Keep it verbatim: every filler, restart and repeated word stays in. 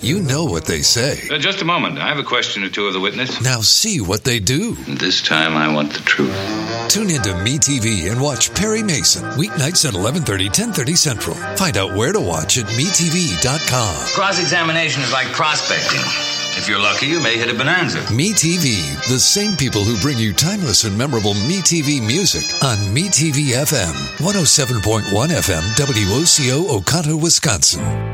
You know what they say. Uh, just a moment. I have a question or two of the witness. Now see what they do. This time I want the truth. Tune into MeTV and watch Perry Mason. Weeknights at eleven thirty, ten thirty Central. Find out where to watch at me T V dot com. Cross-examination is like prospecting. If you're lucky, you may hit a bonanza. MeTV, the same people who bring you timeless and memorable MeTV music on MeTV F M, one oh seven point one F M, W O C O, Oconto, Wisconsin.